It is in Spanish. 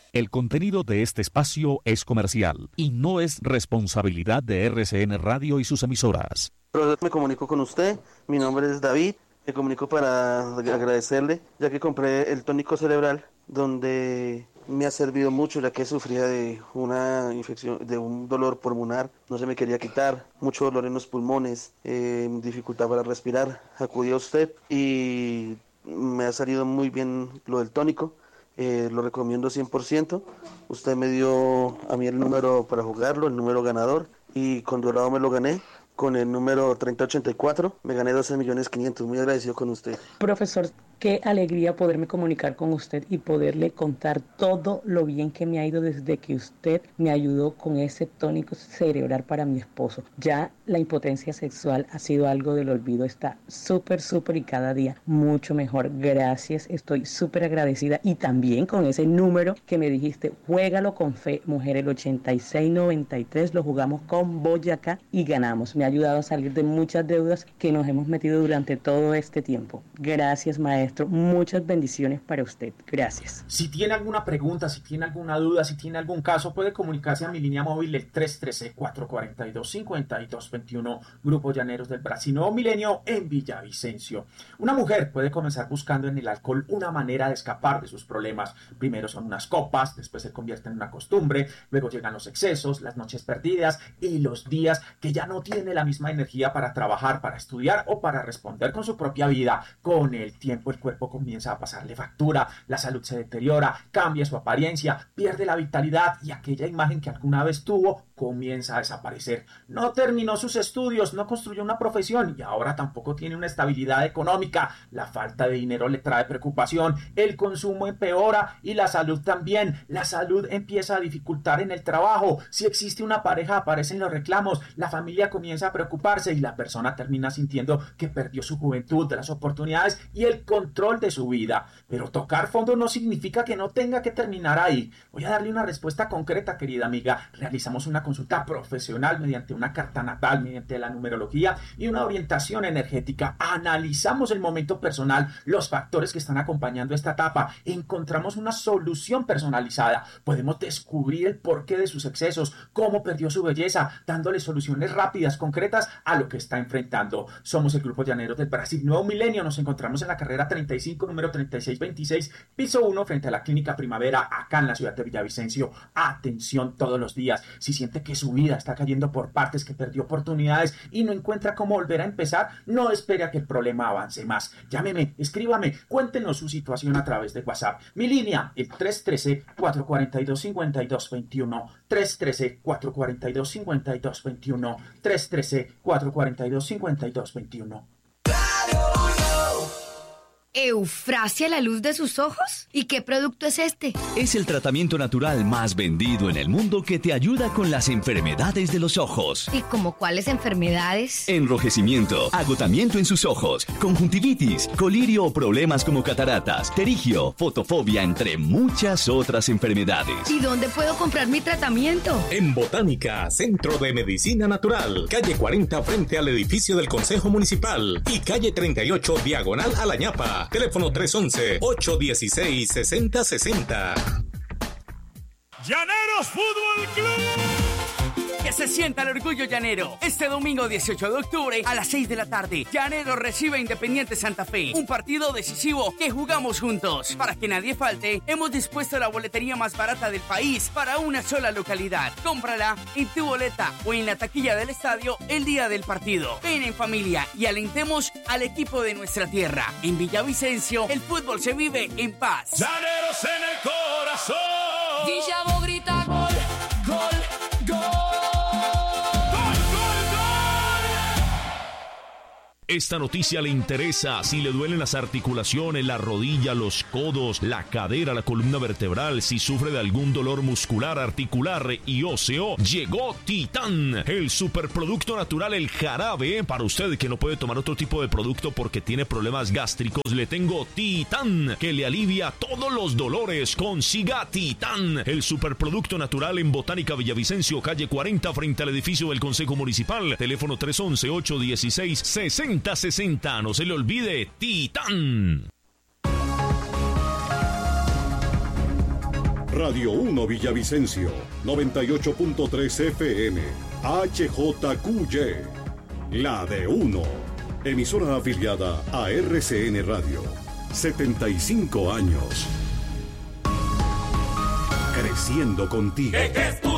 El contenido de este espacio es comercial y no es responsabilidad de RCN Radio y sus emisoras. Me comunico con usted, mi nombre es David, me comunico para agradecerle, ya que compré el tónico cerebral, donde me ha servido mucho, ya que sufría de una infección, de un dolor pulmonar, no se me quería quitar, mucho dolor en los pulmones, dificultad para respirar. Acudí a usted y me ha salido muy bien lo del tónico. Lo recomiendo 100%. Usted me dio a mí el número para jugarlo, el número ganador, y con Dorado me lo gané. Con el número 3084 me gané 12.500.000. Muy agradecido con usted. Profesor, qué alegría poderme comunicar con usted y poderle contar todo lo bien que me ha ido desde que usted me ayudó con ese tónico cerebral para mi esposo. Ya la impotencia sexual ha sido algo del olvido, está súper y cada día mucho mejor. Gracias, estoy súper agradecida. Y también con ese número que me dijiste, juégalo con fe, mujer, el 8693, lo jugamos con Boyacá y ganamos. Me ha ayudado a salir de muchas deudas que nos hemos metido durante todo este tiempo. Gracias, maestro. Muchas bendiciones para usted. Gracias. Si tiene alguna pregunta, si tiene alguna duda, si tiene algún caso, puede comunicarse a mi línea móvil el 313-442-5221, Grupo Llaneros del Brasil Nuevo Milenio en Villavicencio. Una mujer puede comenzar buscando en el alcohol una manera de escapar de sus problemas. Primero son unas copas, después se convierte en una costumbre, luego llegan los excesos, las noches perdidas y los días que ya no tiene la misma energía para trabajar, para estudiar o para responder con su propia vida. Con el tiempo el cuerpo comienza a pasarle factura, la salud se deteriora, cambia su apariencia, pierde la vitalidad y aquella imagen que alguna vez tuvo comienza a desaparecer. No terminó sus estudios, no construyó una profesión y ahora tampoco tiene una estabilidad económica. La falta de dinero le trae preocupación, el consumo empeora y la salud también. La salud empieza a dificultar en el trabajo. Si existe una pareja, aparecen los reclamos, la familia comienza a preocuparse y la persona termina sintiendo que perdió su juventud, de las oportunidades y el control de su vida. Pero tocar fondo no significa que no tenga que terminar ahí. Voy a darle una respuesta concreta, querida amiga. Realizamos una consulta profesional mediante una carta natal, mediante la numerología y una orientación energética. Analizamos el momento personal, los factores que están acompañando esta etapa. Encontramos una solución personalizada. Podemos descubrir el porqué de sus excesos, cómo perdió su belleza, dándole soluciones rápidas, concretas a lo que está enfrentando. Somos el Grupo Llaneros del Brasil Nuevo Milenio. Nos encontramos en la carrera 35, número 3626, piso 1, frente a la Clínica Primavera, acá en la ciudad de Villavicencio. Atención todos los días. Si siente que su vida está cayendo por partes, que perdió oportunidades y no encuentra cómo volver a empezar, no espere a que el problema avance más. Llámeme, escríbame, cuéntenos su situación a través de WhatsApp. Mi línea, el 313-442-5221, 313-442-5221, 313-442-5221. ¿Eufrasia la luz de sus ojos? ¿Y qué producto es este? Es el tratamiento natural más vendido en el mundo que te ayuda con las enfermedades de los ojos. ¿Y como cuáles enfermedades? Enrojecimiento, agotamiento en sus ojos, conjuntivitis, colirio o problemas como cataratas, pterigio, fotofobia, entre muchas otras enfermedades. ¿Y dónde puedo comprar mi tratamiento? En Botánica, Centro de Medicina Natural, calle 40 frente al edificio del Consejo Municipal y calle 38 diagonal a La Ñapa. Teléfono 311-816-6060. Llaneros Fútbol Club. Que se sienta el orgullo llanero. Este domingo 18 de octubre a las 6 de la tarde, Llanero recibe a Independiente Santa Fe. Un partido decisivo que jugamos juntos. Para que nadie falte, hemos dispuesto la boletería más barata del país para una sola localidad. Cómprala en tu boleta o en la taquilla del estadio el día del partido. Ven en familia y alentemos al equipo de nuestra tierra. En Villavicencio, el fútbol se vive en paz. Llaneros en el corazón. Villavo grita gol, gol, gol. Esta noticia le interesa si le duelen las articulaciones, la rodilla, los codos, la cadera, la columna vertebral, si sufre de algún dolor muscular, articular y óseo. Llegó Titán, el superproducto natural, el jarabe. Para usted que no puede tomar otro tipo de producto porque tiene problemas gástricos, le tengo Titán, que le alivia todos los dolores. Consiga Titán, el superproducto natural en Botánica Villavicencio, calle 40, frente al edificio del Consejo Municipal. Teléfono 311-816-6060. No se le olvide, Titán. Radio 1 Villavicencio, 98.3 FM, HJQY, la de 1. Emisora afiliada a RCN Radio. 75 años. Creciendo contigo. Que